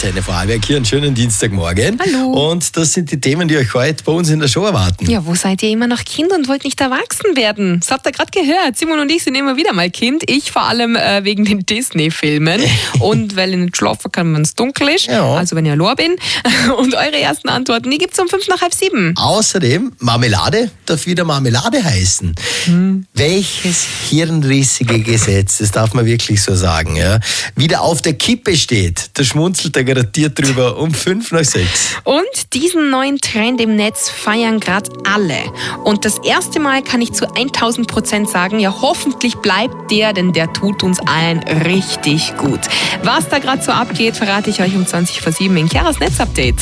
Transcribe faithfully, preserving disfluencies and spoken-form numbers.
Antenne Vorarlberg hier, einen schönen Dienstagmorgen. Hallo. Und das sind die Themen, die euch heute bei uns in der Show erwarten. Ja, wo seid ihr immer noch Kind und wollt nicht erwachsen werden? Das habt ihr gerade gehört. Simon und ich sind immer wieder mal Kind. Ich vor allem äh, wegen den Disney-Filmen und weil ich nicht schlafen kann, wenn es dunkel ist. Ja. Also wenn ich allein bin. Und eure ersten Antworten, die gibt's um fünf nach halb sieben. Außerdem, Marmelade darf wieder Marmelade heißen. Hm. Welches hirnrissige Gesetz, das darf man wirklich so sagen, ja, wieder auf der Kippe steht, da schmunzelt er garantiert drüber um fünf nach sechs. Und diesen neuen Trend im Netz feiern gerade alle. Und das erste Mal kann ich zu tausend Prozent sagen, ja hoffentlich bleibt der, denn der tut uns allen richtig gut. Was da gerade so abgeht, verrate ich euch um zwanzig vor sieben in Chiaras Netzupdate.